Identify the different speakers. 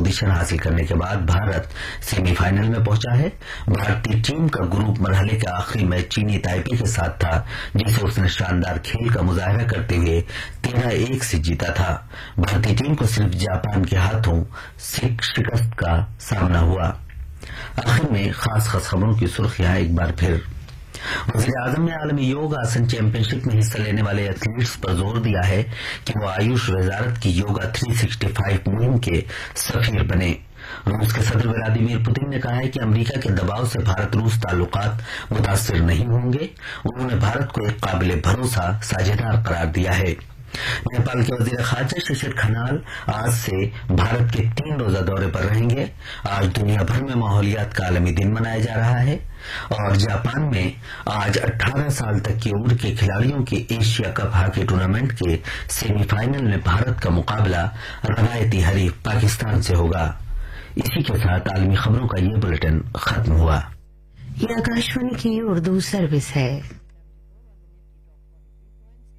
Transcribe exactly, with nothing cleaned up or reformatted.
Speaker 1: Position हासिल करने के बाद भारत सेमीफाइनल में पहुंचा है। भारतीय टीम का ग्रुप मरहले के आखिरी मैच चीनी ताइपे के साथ था, जिसे उसने शानदार खेल का मुजाहरा करते हुए तेरह एक से जीता था। भारतीय टीम को सिर्फ जापान के हाथों शिकस्त का सामना हुआ। आखिर में खास खास खबरों की सुर्खियां एक बार फिर। वज़ीर आज़म ने आलमी योग आसन चैंपियनशिप में हिस्सा लेने वाले एथलीट्स पर जोर दिया है कि वो आयुष वजारत की योगा तीन सौ पैंसठ मुहिम के सफीर बने। रूस के सदर व्लादिमीर पुतिन ने कहा है कि अमेरिका के दबाव से भारत रूस ताल्लुकात मुतासिर नहीं होंगे। उन्होंने भारत को एक काबिल भरोसा साझेदार करार दिया है। नेपाल के वजीर खारजा शिशिर खनाल आज से भारत के तीन रोजा दौरे पर रहेंगे। आज दुनिया भर में माहौलियात का आलमी दिन मनाया जा रहा है और जापान में आज अठारह साल तक की उम्र के खिलाड़ियों के एशिया कप हॉकी टूर्नामेंट के सेमीफाइनल में भारत का मुकाबला रवायती हरीफ पाकिस्तान से होगा। इसी के साथ आलमी खबरों का ये बुलेटिन खत्म हुआ।
Speaker 2: ये आकाशवाणी की उर्दू सर्विस है।